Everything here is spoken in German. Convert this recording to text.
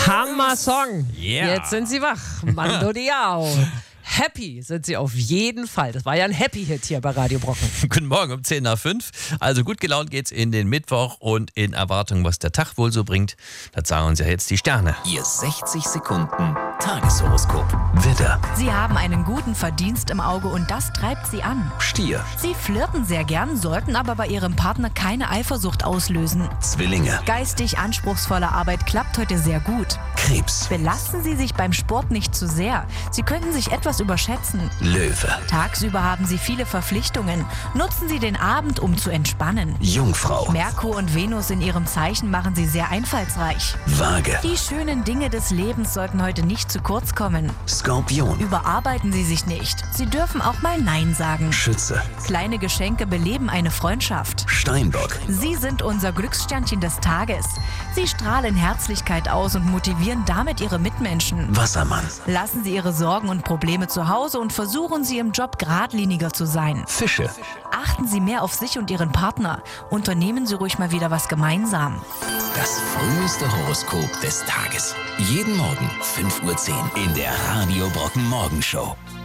Hammer-Song. Yeah. Jetzt sind sie wach. Mando Diao. Happy sind sie auf jeden Fall. Das war ja ein Happy-Hit hier bei Radio Brocken. Guten Morgen um 10 nach 5. Also gut gelaunt geht's in den Mittwoch und in Erwartung, was der Tag wohl so bringt. Das sagen uns ja jetzt die Sterne. Ihr 60 Sekunden Tageshoroskop. Widder, Sie haben einen guten Verdienst im Auge und das treibt Sie an. Stier, Sie flirten sehr gern, sollten aber bei Ihrem Partner keine Eifersucht auslösen. Zwillinge, Geistig anspruchsvolle Arbeit klappt heute sehr gut. Krebs, Belasten Sie sich beim Sport nicht zu sehr. Sie könnten sich etwas überschätzen. Löwe, Tagsüber haben Sie viele Verpflichtungen. Nutzen Sie den Abend, um zu entspannen. Jungfrau, Merkur und Venus in Ihrem Zeichen machen Sie sehr einfallsreich. Waage, Die schönen Dinge des Lebens sollten heute nicht zu kurz kommen. Skorpion, Überarbeiten Sie sich nicht. Sie dürfen auch mal Nein sagen. Schütze, Kleine Geschenke beleben eine Freundschaft. Steinbock, Sie sind unser Glückssternchen des Tages. Sie strahlen Herzlichkeit aus und motivieren damit Ihre Mitmenschen. Wassermann, Lassen Sie Ihre Sorgen und Probleme zu Hause und versuchen Sie im Job geradliniger zu sein. Fische. Achten Sie mehr auf sich und Ihren Partner. Unternehmen Sie ruhig mal wieder was gemeinsam. Das früheste Horoskop des Tages. Jeden Morgen 5:10 Uhr in der Radio Brocken Morgenshow.